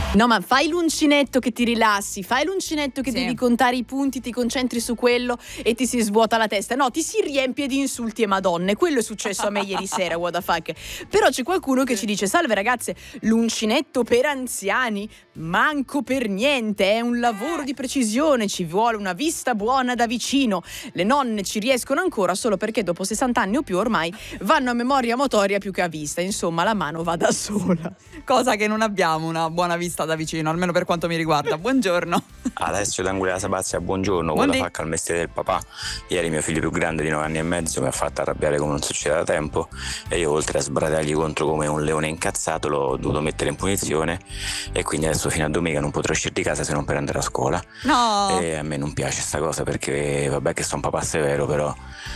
No, ma fai l'uncinetto che ti rilassi, fai l'uncinetto che devi contare i punti, ti concentri su quello e ti si svuota la testa. No, ti si riempie di insulti e madonne. Quello è successo a me ieri sera, what the fuck. Però c'è qualcuno che ci dice: salve ragazze, l'uncinetto per anziani? Manco per niente, è un lavoro di precisione, ci vuole una vista buona da vicino. Le nonne ci riescono ancora solo perché dopo 60 anni o più ormai vanno a memoria motoria più che a vista. Insomma, la mano va da sola. Cosa che non abbiamo una buona vista da vicino, almeno per quanto mi riguarda. Buongiorno. Alessio D'Anguilla Sabazia, buongiorno. Quello facca al mestiere del papà. Ieri mio figlio più grande di 9 anni e mezzo mi ha fatto arrabbiare come non succede da tempo e io, oltre a sbratargli contro come un leone incazzato, l'ho dovuto mettere in punizione e quindi adesso fino a domenica non potrò uscire di casa se non per andare a scuola. No. E a me non piace sta cosa perché vabbè che sono un papà severo, però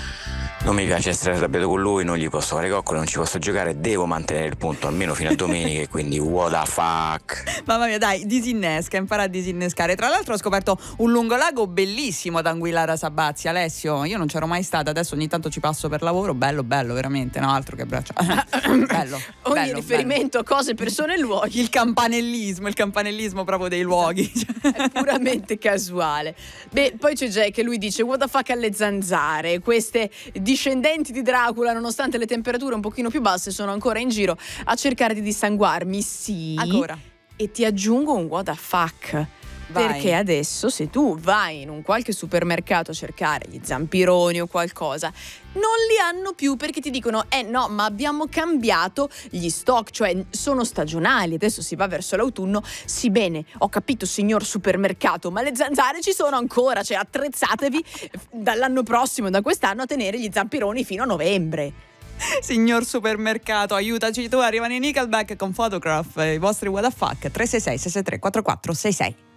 non mi piace essere arrabbiato con lui, non gli posso fare coccole, non ci posso giocare, devo mantenere il punto almeno fino a domenica e quindi what the fuck. Mamma mia, dai, disinnesca, impara a disinnescare. Tra l'altro ho scoperto un lungolago bellissimo ad Anguillara Sabazia, Alessio. Io non c'ero mai stata, adesso ogni tanto ci passo per lavoro. Bello, veramente, no, altro che braccia. bello. Ogni riferimento a cose, persone e luoghi. Il campanellismo proprio dei luoghi. È puramente casuale. Beh, poi c'è Jay che lui dice: what the fuck alle zanzare, queste discendenti di Dracula, nonostante le temperature un pochino più basse, sono ancora in giro a cercare di dissanguarmi. Sì, ancora. E ti aggiungo un what the fuck. Vai. Perché adesso se tu vai in un qualche supermercato a cercare gli zampironi o qualcosa, non li hanno più perché ti dicono no, ma abbiamo cambiato gli stock, cioè sono stagionali, adesso si va verso l'autunno. Sì, bene, ho capito signor supermercato, ma le zanzare ci sono ancora, cioè attrezzatevi dall'anno prossimo, da quest'anno, a tenere gli zampironi fino a novembre. Signor supermercato, aiutaci tu, arrivano i Nickelback con Photograph, i vostri what the fuck. 366 663 4466.